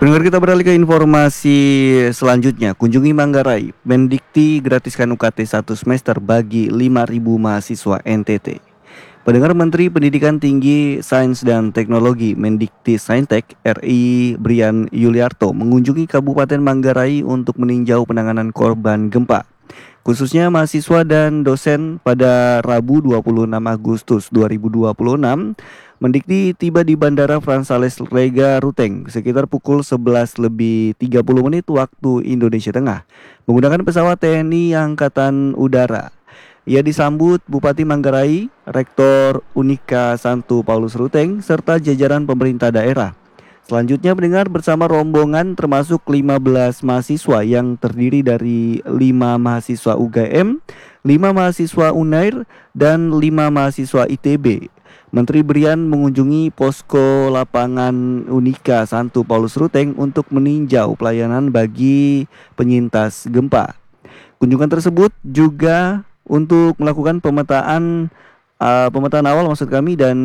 Pendengar, kita beralih ke informasi selanjutnya. Kunjungi Manggarai, Mendikti gratiskan UKT 1 semester bagi 5.000 mahasiswa NTT. Pendengar, Menteri Pendidikan Tinggi, Sains dan Teknologi Mendikti Saintek RI Brian Yuliarto mengunjungi Kabupaten Manggarai untuk meninjau penanganan korban gempa, khususnya mahasiswa dan dosen. Pada Rabu 26 Agustus 2026, Mendikti tiba di Bandara Frans Sales Lega Ruteng sekitar pukul 11 lebih 30 menit waktu Indonesia Tengah menggunakan pesawat TNI Angkatan Udara. Ia disambut Bupati Manggarai, Rektor Unika Santu Paulus Ruteng, serta jajaran pemerintah daerah. Selanjutnya, pendengar, bersama rombongan termasuk 15 mahasiswa yang terdiri dari 5 mahasiswa UGM, 5 mahasiswa UNAIR, dan 5 mahasiswa ITB. Menteri Brian mengunjungi posko lapangan Unika Santu Paulus Ruteng untuk meninjau pelayanan bagi penyintas gempa. Kunjungan tersebut juga untuk melakukan pemetaan awal maksud kami, dan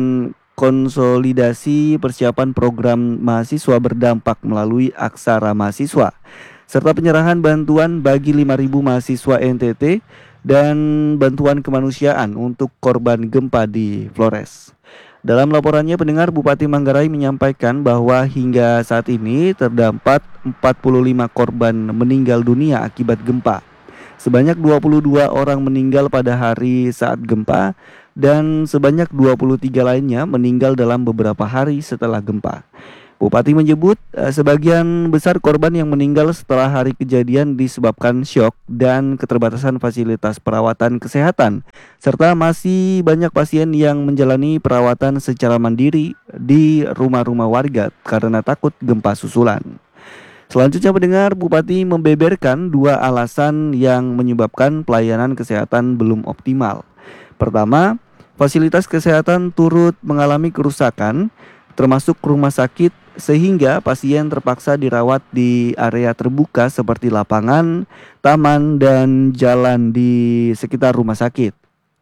konsolidasi persiapan program mahasiswa berdampak melalui Aksara Mahasiswa, serta penyerahan bantuan bagi 5.000 mahasiswa NTT dan bantuan kemanusiaan untuk korban gempa di Flores. Dalam laporannya, pendengar, Bupati Manggarai menyampaikan bahwa hingga saat ini terdapat 45 korban meninggal dunia akibat gempa. Sebanyak 22 orang meninggal pada hari saat gempa dan sebanyak 23 lainnya meninggal dalam beberapa hari setelah gempa. Bupati menyebut sebagian besar korban yang meninggal setelah hari kejadian disebabkan syok dan keterbatasan fasilitas perawatan kesehatan, serta masih banyak pasien yang menjalani perawatan secara mandiri di rumah-rumah warga karena takut gempa susulan. Selanjutnya, pendengar, Bupati membeberkan 2 alasan yang menyebabkan pelayanan kesehatan belum optimal. Pertama, fasilitas kesehatan turut mengalami kerusakan, termasuk rumah sakit, sehingga pasien terpaksa dirawat di area terbuka seperti lapangan, taman, dan jalan di sekitar rumah sakit.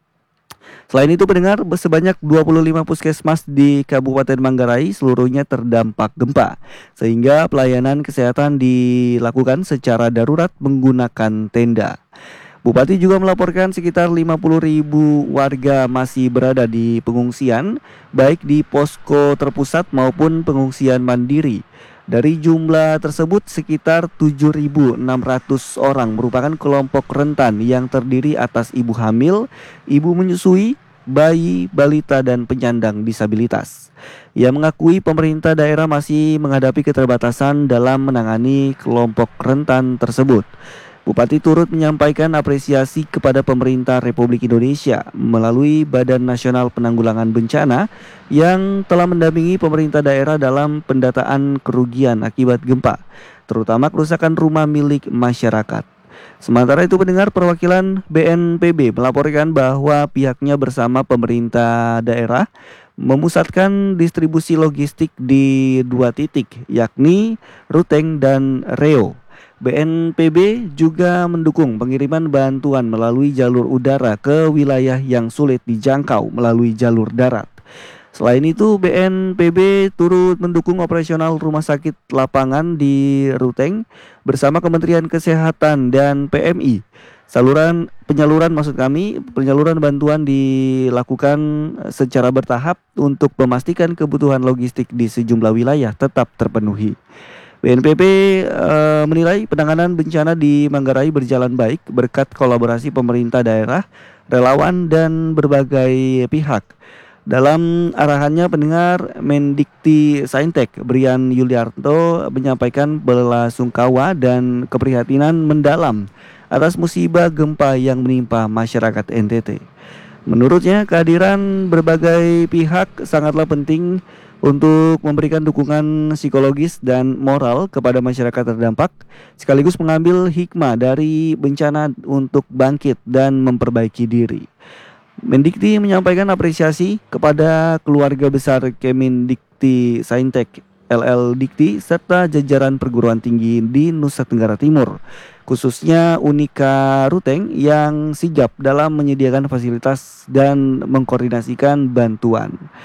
Selain itu, pendengar, sebanyak 25 puskesmas di Kabupaten Manggarai seluruhnya terdampak gempa, sehingga pelayanan kesehatan dilakukan secara darurat menggunakan tenda. Bupati juga melaporkan sekitar 50.000 warga masih berada di pengungsian, baik di posko terpusat maupun pengungsian mandiri. Dari jumlah tersebut, sekitar 7.600 orang merupakan kelompok rentan yang terdiri atas ibu hamil, ibu menyusui, bayi, balita, dan penyandang disabilitas. Ia mengakui pemerintah daerah masih menghadapi keterbatasan dalam menangani kelompok rentan tersebut. Bupati turut menyampaikan apresiasi kepada pemerintah Republik Indonesia melalui Badan Nasional Penanggulangan Bencana yang telah mendampingi pemerintah daerah dalam pendataan kerugian akibat gempa, terutama kerusakan rumah milik masyarakat. Sementara itu, pendengar, perwakilan BNPB melaporkan bahwa pihaknya bersama pemerintah daerah memusatkan distribusi logistik di 2 titik, yakni Ruteng dan Reo. BNPB juga mendukung pengiriman bantuan melalui jalur udara ke wilayah yang sulit dijangkau melalui jalur darat. Selain itu, BNPB turut mendukung operasional rumah sakit lapangan di Ruteng bersama Kementerian Kesehatan dan PMI. Penyaluran bantuan dilakukan secara bertahap untuk memastikan kebutuhan logistik di sejumlah wilayah tetap terpenuhi. BNPB menilai penanganan bencana di Manggarai berjalan baik berkat kolaborasi pemerintah daerah, relawan, dan berbagai pihak. Dalam arahannya, pendengar, Mendikti Saintek Brian Yuliarto menyampaikan belasungkawa dan keprihatinan mendalam atas musibah gempa yang menimpa masyarakat NTT. Menurutnya, kehadiran berbagai pihak sangatlah penting untuk memberikan dukungan psikologis dan moral kepada masyarakat terdampak, sekaligus mengambil hikmah dari bencana untuk bangkit dan memperbaiki diri. Mendikti menyampaikan apresiasi kepada keluarga besar Kemendikti Saintek LL Dikti serta jajaran perguruan tinggi di Nusa Tenggara Timur, khususnya Unika Ruteng yang sigap dalam menyediakan fasilitas dan mengkoordinasikan bantuan.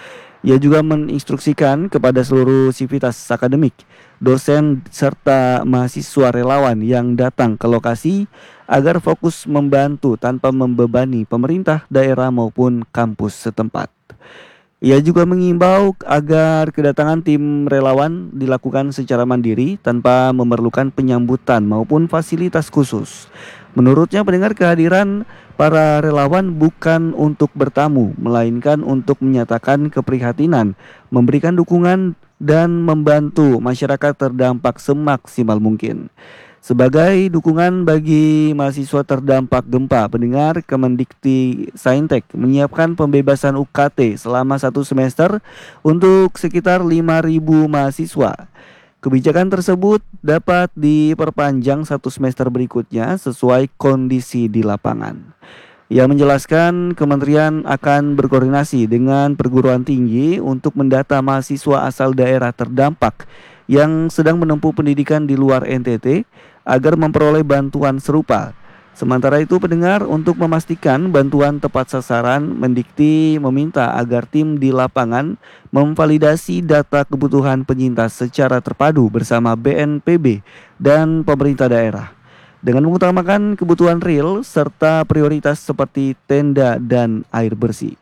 Ia juga menginstruksikan kepada seluruh sivitas akademik, dosen serta mahasiswa relawan yang datang ke lokasi agar fokus membantu tanpa membebani pemerintah daerah maupun kampus setempat. Ia juga mengimbau agar kedatangan tim relawan dilakukan secara mandiri tanpa memerlukan penyambutan maupun fasilitas khusus. Menurutnya, pendengar, kehadiran para relawan bukan untuk bertamu, melainkan untuk menyatakan keprihatinan, memberikan dukungan, dan membantu masyarakat terdampak semaksimal mungkin. Sebagai dukungan bagi mahasiswa terdampak gempa, pendengar, Kemendikti Saintek menyiapkan pembebasan UKT selama 1 semester untuk sekitar 5.000 mahasiswa. Kebijakan tersebut dapat diperpanjang 1 semester berikutnya sesuai kondisi di lapangan. Ia menjelaskan kementerian akan berkoordinasi dengan perguruan tinggi untuk mendata mahasiswa asal daerah terdampak yang sedang menempuh pendidikan di luar NTT agar memperoleh bantuan serupa. Sementara itu, pendengar, untuk memastikan bantuan tepat sasaran, Mendikti meminta agar tim di lapangan memvalidasi data kebutuhan penyintas secara terpadu bersama BNPB dan pemerintah daerah, dengan mengutamakan kebutuhan real serta prioritas seperti tenda dan air bersih.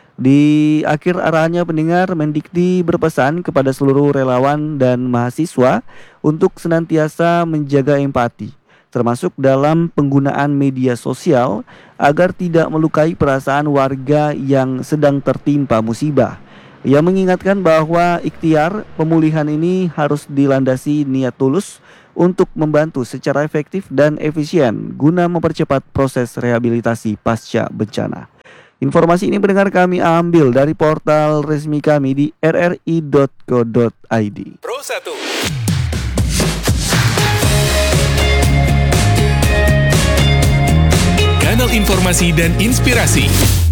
Di akhir arahannya, pendengar, Mendikti berpesan kepada seluruh relawan dan mahasiswa untuk senantiasa menjaga empati, termasuk dalam penggunaan media sosial agar tidak melukai perasaan warga yang sedang tertimpa musibah. Ia mengingatkan bahwa ikhtiar pemulihan ini harus dilandasi niat tulus untuk membantu secara efektif dan efisien guna mempercepat proses rehabilitasi pasca bencana. Informasi ini, pendengar, kami ambil dari portal resmi kami di rri.co.id. Pro 1. Kanal informasi dan inspirasi